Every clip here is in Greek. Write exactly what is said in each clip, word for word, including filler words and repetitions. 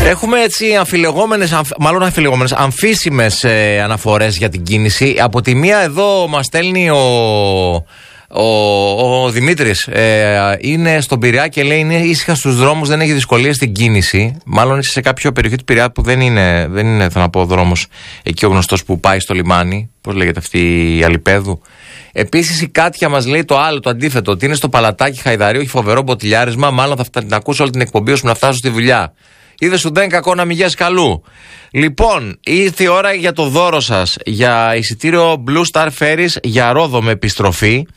Έχουμε έτσι αμφιλεγόμενες, αμφ, μάλλον αμφιλεγόμενες, αμφίσιμες ε, αναφορές για την κίνηση. Από τη μία εδώ μας στέλνει ο, ο, ο Δημήτρης, ε, είναι στον Πειραιά και λέει είναι ήσυχα στους δρόμους, δεν έχει δυσκολίες στην κίνηση. Μάλλον είσαι σε κάποιο περιοχή του Πειραιά που δεν είναι, δεν είναι θα να πω, δρόμος εκεί ο γνωστός που πάει στο λιμάνι. Πώς λέγεται αυτή η Αλιπέδου. Επίσης η Κάτια μας λέει το άλλο, το αντίθετο, ότι είναι στο Παλατάκι Χαϊδαρίου, έχει φοβερό μποτιλιάρισμα. Μάλλον θα την ακούσω όλη την εκπομπή ώσπου να φτάσω στη δουλειά. Είδε σου δεν κακό να μηγές καλού. Λοιπόν, ήρθε η ώρα για το δώρο σας για εισιτήριο Blue Star Ferries για Ρόδο με επιστροφή.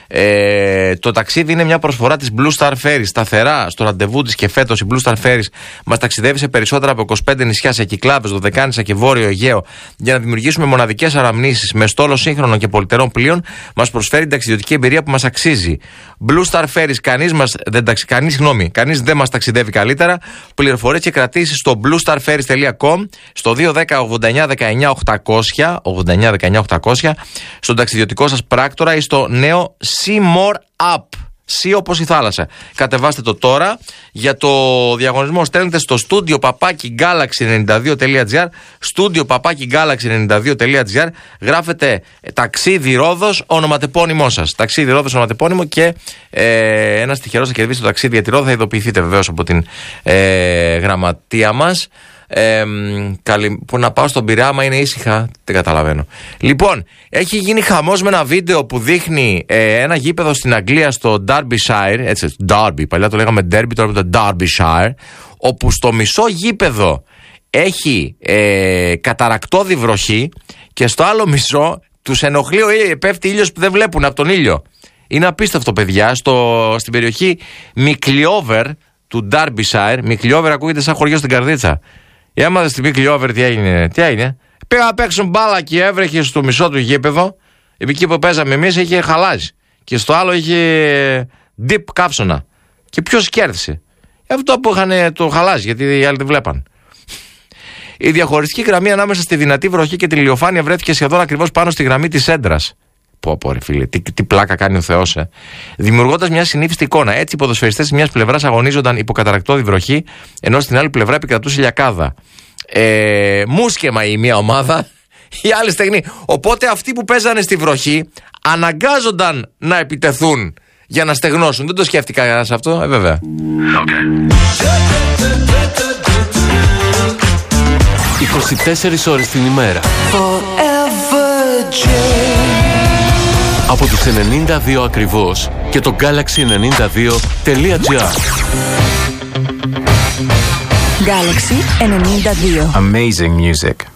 Ε, το ταξίδι είναι μια προσφορά της Blue Star Ferries. Σταθερά στο ραντεβού της και φέτος η Blue Star Ferries μας ταξιδεύει σε περισσότερα από είκοσι πέντε νησιά, σε Κυκλάδες, Δωδεκάνησα και Βόρειο Αιγαίο για να δημιουργήσουμε μοναδικές αναμνήσεις με στόλο σύγχρονων και πολυτερών πλοίων. Μας προσφέρει την ταξιδιωτική εμπειρία που μας αξίζει. Blue Star Ferries, κανείς, μας, δεν, κανείς, γνώμη, κανείς δεν μας ταξιδεύει καλύτερα. Πληροφορίες και κρατήσεις στο blue star ferries τελεία com, στο δύο ένα μηδέν ογδόντα εννιά δεκαεννιά οκτακόσια, ογδόντα εννιά δεκαεννιά οκτακόσια, στον ταξιδιωτικό σας πράκτορα ή στο νέο See More App. See όπως η θάλασσα. Κατεβάστε το τώρα. Για το διαγωνισμό στέλνετε στο studio παπάκι galaxy ενενήντα δύο τελεία τζι άρ, studio παπάκι galaxy ενενήντα δύο τελεία τζι άρ, γράφετε ταξίδι Ρόδος, ονοματεπώνυμό σας. Ταξίδι Ρόδος, ονοματεπώνυμο και ε, ένας τυχερός θα κερδίσει το ταξίδι για τη Ρόδο. Θα ειδοποιηθείτε βεβαίως από την ε, γραμματεία μας. Ε, καλή, που να πάω στον Πειραιά, άμα είναι ήσυχα, δεν καταλαβαίνω. Λοιπόν, έχει γίνει χαμός με ένα βίντεο που δείχνει ε, ένα γήπεδο στην Αγγλία, στο Derbyshire, έτσι, Derby, παλιά το λέγαμε Derby, τώρα το Derbyshire, όπου στο μισό γήπεδο έχει ε, καταρακτώδη βροχή και στο άλλο μισό τους ενοχλεί ο ήλιος, πέφτει ήλιος που δεν βλέπουν από τον ήλιο. Είναι απίστευτο, παιδιά. Στο, στην περιοχή Μικλιόβερ του Derbyshire, Μικλιόβερ ακούγεται σαν χωριό στην Καρδίτσα. Για άμα στην Μικλιόβερ τι έγινε, τι έγινε. Πήγα να παίξουν μπάλα και έβρεχε στο μισό του γήπεδο. Εκεί που παίζαμε εμείς είχε χαλάσει. Και στο άλλο είχε deep καύσωνα. Και ποιος κέρδισε? Αυτό που είχαν το χαλάσει, γιατί οι άλλοι δεν βλέπαν. Η διαχωριστική γραμμή ανάμεσα στη δυνατή βροχή και την ηλιοφάνεια βρέθηκε σχεδόν ακριβώς πάνω στη γραμμή της έντρας. Πω, πω, ρε φίλε, τι, τι πλάκα κάνει ο Θεός, ε. Δημιουργώντας μια συνήθιστη εικόνα. Έτσι, οι ποδοσφαιριστές της μιας πλευράς αγωνίζονταν υπό καταρακτώδη βροχή, ενώ στην άλλη πλευρά επικρατούσε λιακάδα. Ε, μουσκεμα η μία ομάδα, η άλλη στεγνή. Οπότε αυτοί που παίζανε στη βροχή αναγκάζονταν να επιτεθούν για να στεγνώσουν. Δεν το σκέφτηκα κανένας αυτό, ε, βέβαια. Okay. είκοσι τέσσερις ώρες την ημέρα. Από τους ενενήντα δύο ακριβώς και το galaxy ενενήντα δύο τελεία τζι άρ. Galaxy ενενήντα δύο. Amazing music.